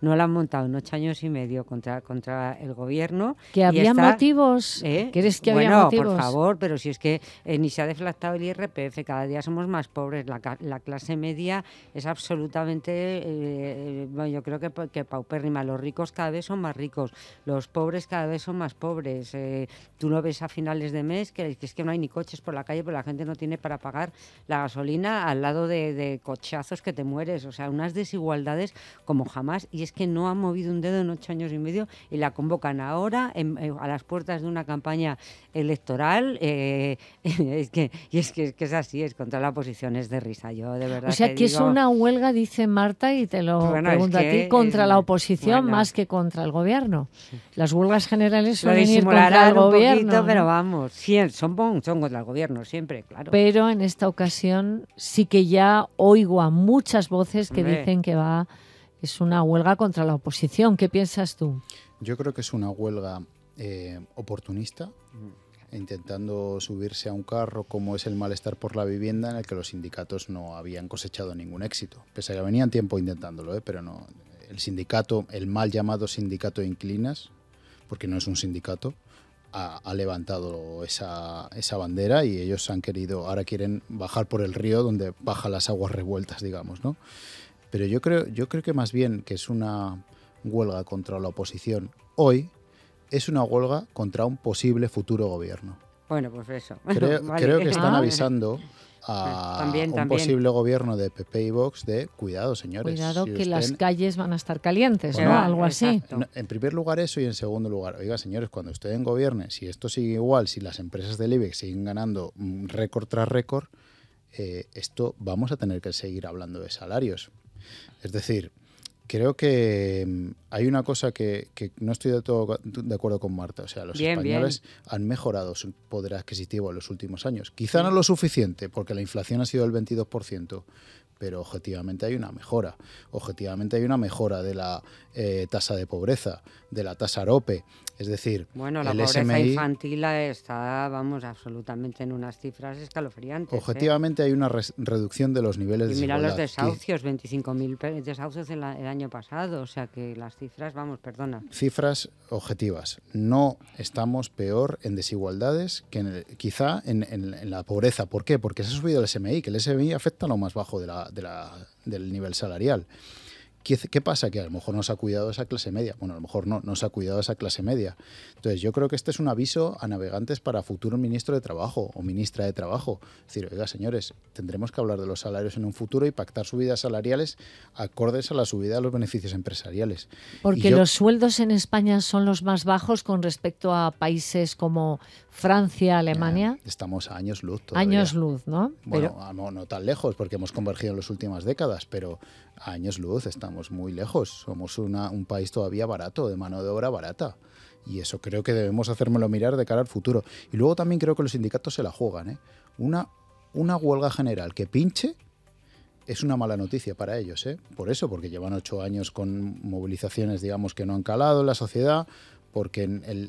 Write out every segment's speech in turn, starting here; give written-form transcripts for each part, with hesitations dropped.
no la han montado en 8 años y medio contra el gobierno. Que había motivos. ¿Crees que había motivos? Por favor, pero si es que ni se ha deflactado el IRPF, cada día somos más pobres, la clase media es absolutamente, yo creo que paupérrima. Los ricos cada vez son más ricos, los pobres cada vez son más pobres. Tú lo ves a finales de mes, que es que no hay ni coches por la calle, porque la gente no tiene para pagar la gasolina al lado de cochazos que te mueres. O sea, unas desigualdades como jamás, y es que no han movido un dedo en 8 años y medio y la convocan ahora a las puertas de una campaña electoral. Es que es así, es contra la oposición, es de risa. Yo de verdad. O sea, que es una huelga, dice Marta, y te lo pregunto a ti, contra la oposición más que contra el gobierno. Las huelgas generales suelen ir contra el gobierno, poquito, ¿no? Pero vamos, son contra el gobierno siempre, claro. Pero en esta ocasión sí que ya oigo a muchas voces que dicen que es una huelga contra la oposición. ¿Qué piensas tú? Yo creo que es una huelga oportunista, intentando subirse a un carro como es el malestar por la vivienda, en el que los sindicatos no habían cosechado ningún éxito. Pese a que venían tiempo intentándolo, pero no. El sindicato, el mal llamado sindicato de inquilinas, porque no es un sindicato, ha levantado esa bandera, y ellos ahora quieren bajar por el río donde bajan las aguas revueltas, digamos, ¿no? Pero yo creo que más bien que es una huelga contra la oposición hoy, es una huelga contra un posible futuro gobierno. Bueno, pues eso. Creo que están avisando a un posible gobierno de PP y Vox de cuidado, señores. Cuidado, que las calles van a estar calientes, ¿no? Algo así. En primer lugar eso, y en segundo lugar, oiga, señores, cuando ustedes gobiernen, si esto sigue igual, si las empresas del IBEX siguen ganando récord tras récord, vamos a tener que seguir hablando de salarios. Es decir, creo que hay una cosa que no estoy de todo de acuerdo con Marta. O sea, los españoles han mejorado su poder adquisitivo en los últimos años. Quizá no lo suficiente, porque la inflación ha sido del 22%, pero objetivamente hay una mejora. Objetivamente hay una mejora de la tasa de pobreza, de la tasa AROPE. Es decir, bueno, la pobreza infantil está, absolutamente en unas cifras escalofriantes. Objetivamente hay una reducción de los niveles de desigualdad. Mira los desahucios, 25.000 desahucios el año pasado, o sea que las cifras, perdona. Cifras objetivas. No estamos peor en desigualdades que quizá en la pobreza. ¿Por qué? Porque se ha subido el SMI, que el SMI afecta a lo más bajo del nivel salarial. ¿Qué pasa? Que a lo mejor no se ha cuidado esa clase media. Bueno, a lo mejor no se ha cuidado esa clase media. Entonces, yo creo que este es un aviso a navegantes para futuro ministro de Trabajo o ministra de Trabajo. Es decir, oiga, señores, tendremos que hablar de los salarios en un futuro y pactar subidas salariales acordes a la subida de los beneficios empresariales. Porque los sueldos en España son los más bajos con respecto a países como Francia, Alemania. Estamos a años luz todavía. Años luz, ¿no? Bueno, no tan lejos, porque hemos convergido en las últimas décadas, pero a años luz estamos muy lejos. Somos un país todavía barato, de mano de obra barata. Y eso creo que debemos hacérmelo mirar de cara al futuro. Y luego también creo que los sindicatos se la juegan, ¿eh? Una huelga general que pinche es una mala noticia para ellos, ¿eh? Por eso, porque llevan 8 años con movilizaciones, digamos, que no han calado en la sociedad, porque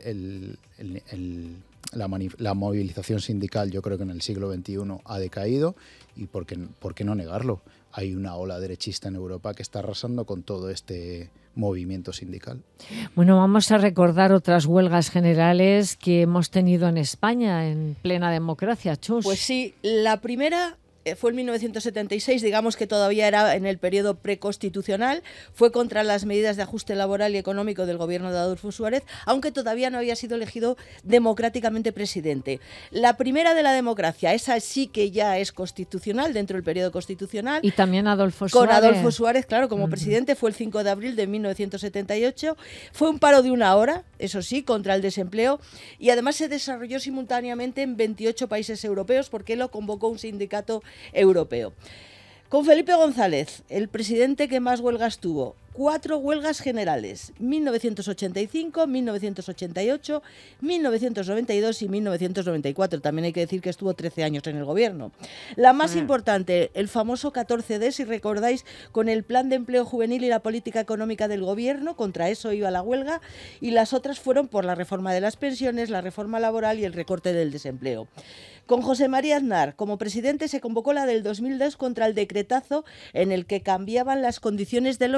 la movilización sindical yo creo que en el siglo XXI ha decaído, y ¿por qué no negarlo? Hay una ola derechista en Europa que está arrasando con todo este movimiento sindical. Bueno, vamos a recordar otras huelgas generales que hemos tenido en España en plena democracia, Chus. Pues sí, la primera fue en 1976, digamos que todavía era en el periodo preconstitucional, fue contra las medidas de ajuste laboral y económico del gobierno de Adolfo Suárez, aunque todavía no había sido elegido democráticamente presidente. La primera de la democracia, esa sí que ya es constitucional, dentro del periodo constitucional. Y también Adolfo Suárez. Con Adolfo Suárez, claro, como presidente, fue el 5 de abril de 1978. Fue un paro de 1 hora, eso sí, contra el desempleo, y además se desarrolló simultáneamente en 28 países europeos, porque lo convocó un sindicato europeo. Con Felipe González, el presidente que más huelgas tuvo, 4 huelgas generales, 1985, 1988, 1992 y 1994. También hay que decir que estuvo 13 años en el gobierno. La más importante, el famoso 14D, si recordáis, con el plan de empleo juvenil y la política económica del gobierno, contra eso iba la huelga, y las otras fueron por la reforma de las pensiones, la reforma laboral y el recorte del desempleo. Con José María Aznar como presidente se convocó la del 2002 contra el decretazo en el que cambiaban las condiciones de los desempleados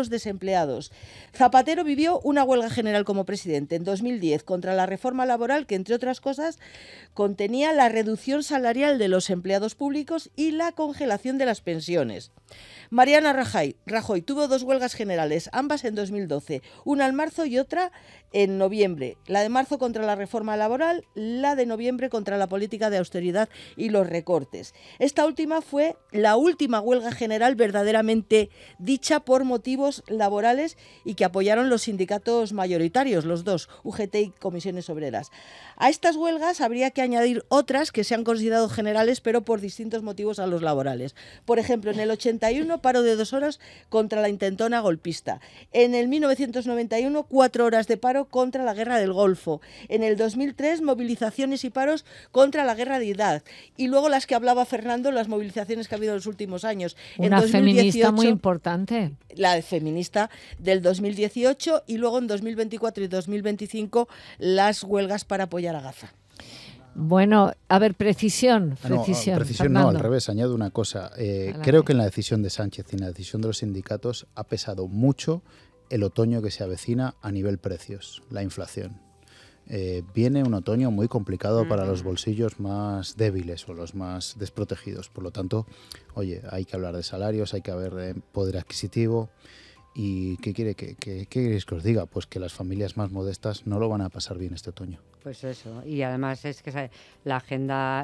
empleados. Zapatero vivió una huelga general como presidente en 2010 contra la reforma laboral que, entre otras cosas, contenía la reducción salarial de los empleados públicos y la congelación de las pensiones. Mariano Rajoy tuvo 2 huelgas generales, ambas en 2012, una en marzo y otra en noviembre. La de marzo contra la reforma laboral, la de noviembre contra la política de austeridad y los recortes. Esta última fue la última huelga general verdaderamente dicha por motivos laborales y que apoyaron los sindicatos mayoritarios, los dos, UGT y Comisiones Obreras. A estas huelgas habría que añadir otras que se han considerado generales, pero por distintos motivos a los laborales. Por ejemplo, en el 81, paro de 2 horas contra la intentona golpista. En el 1991, 4 horas de paro contra la guerra del Golfo. En el 2003, movilizaciones y paros contra la guerra de Irak. Y luego las que hablaba Fernando, las movilizaciones que ha habido en los últimos años. Una feminista muy importante. La feminista del 2018 y luego en 2024 y 2025 las huelgas para apoyar a Gaza. Bueno, a ver, precisión. Precisión no, al revés, añado una cosa. Creo que en la decisión de Sánchez y en la decisión de los sindicatos ha pesado mucho el otoño que se avecina a nivel precios, la inflación. Viene un otoño muy complicado para los bolsillos más débiles o los más desprotegidos. Por lo tanto, oye, hay que hablar de salarios, hay que hablar de poder adquisitivo. ¿Y qué queréis que os diga? Pues que las familias más modestas no lo van a pasar bien este otoño. Pues eso, y además es que la agenda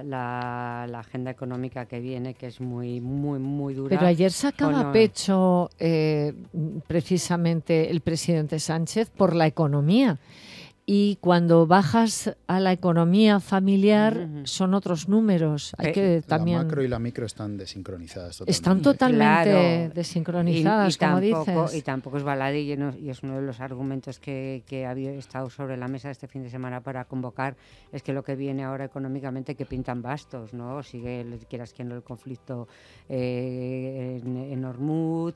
económica que viene, que es muy dura. Pero ayer sacaba pecho precisamente el presidente Sánchez por la economía. Y cuando bajas a la economía familiar son otros números. Hay que también... La macro y la micro están desincronizadas totalmente. Están totalmente desincronizadas, como dices. Y tampoco es baladí, y es uno de los argumentos que había estado sobre la mesa este fin de semana para convocar, es que lo que viene ahora económicamente que pintan bastos, ¿no? Sigue, quieras que no, el conflicto en Hormuz,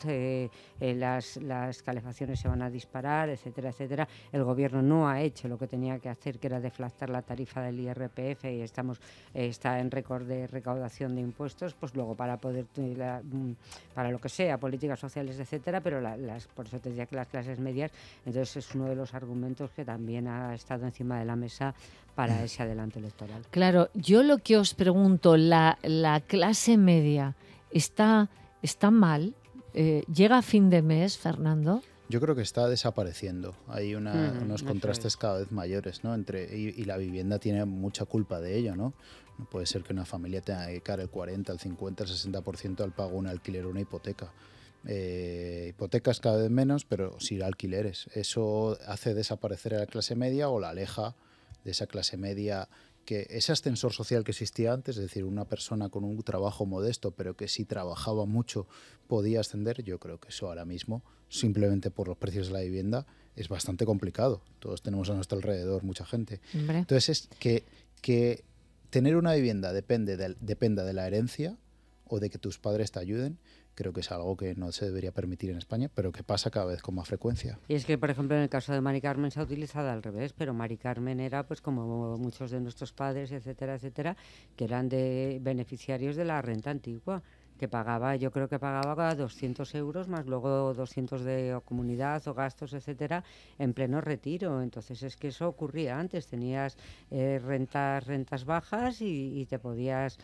las calefacciones se van a disparar, etcétera, etcétera. El gobierno no ha hecho lo que tenía que hacer, que era deflactar la tarifa del IRPF, y está en récord de recaudación de impuestos, pues luego para poder para lo que sea, políticas sociales, etcétera, pero por eso te decía que las clases medias, entonces es uno de los argumentos que también ha estado encima de la mesa para ese adelanto electoral. Claro, yo lo que os pregunto, la clase media está mal, llega a fin de mes, Fernando. Yo creo que está desapareciendo. Hay unos contrastes cada vez mayores, ¿no? Y la vivienda tiene mucha culpa de ello, ¿no? No puede ser que una familia tenga que dedicar el 40, el 50, el 60% al pago de un alquiler o una hipoteca. Hipotecas cada vez menos, pero sí alquileres. Eso hace desaparecer a la clase media o la aleja de esa clase media, que ese ascensor social que existía antes, es decir, una persona con un trabajo modesto, pero que si trabajaba mucho podía ascender. Yo creo que eso ahora mismo, simplemente por los precios de la vivienda, es bastante complicado. Todos tenemos a nuestro alrededor mucha gente. Hombre. Entonces, es que tener una vivienda dependa de la herencia o de que tus padres te ayuden, creo que es algo que no se debería permitir en España, pero que pasa cada vez con más frecuencia. Y es que, por ejemplo, en el caso de Mari Carmen se ha utilizado al revés, pero Mari Carmen era, pues como muchos de nuestros padres, etcétera, etcétera, que eran de beneficiarios de la renta antigua, que pagaba, yo creo que pagaba 200 euros más luego 200 de comunidad o gastos, etcétera, en pleno retiro. Entonces es que eso ocurría antes, tenías rentas bajas y te podías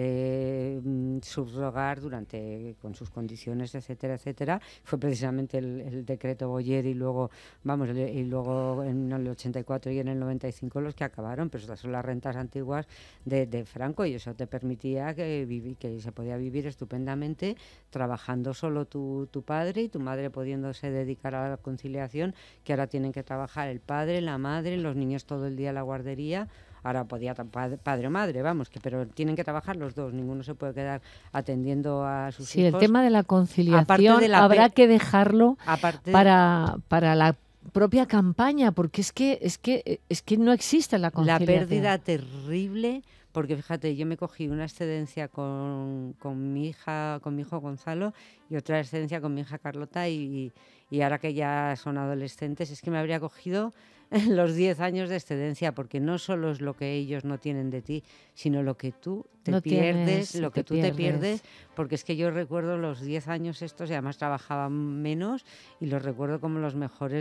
subrogar con sus condiciones, etcétera, etcétera. Fue precisamente el decreto Boyer y luego en el 84 y en el 95 los que acabaron, pero estas son las rentas antiguas de Franco, y eso te permitía que se podía vivir estupendamente trabajando solo tu padre y tu madre pudiéndose dedicar a la conciliación, que ahora tienen que trabajar el padre, la madre, los niños todo el día en la guardería. Ahora podía padre o madre, pero tienen que trabajar los dos, ninguno se puede quedar atendiendo a sus hijos. Sí, el tema de la conciliación habrá que dejarlo para la propia campaña, porque es que no existe la conciliación. La pérdida terrible porque fíjate, yo me cogí una excedencia con mi hijo Gonzalo y otra excedencia con mi hija Carlota y ahora que ya son adolescentes, es que me habría cogido los 10 años de excedencia, porque no solo es lo que ellos no tienen de ti, sino lo que tú te pierdes, te pierdes, porque es que yo recuerdo los 10 años estos, y además trabajaba menos, y los recuerdo como los mejores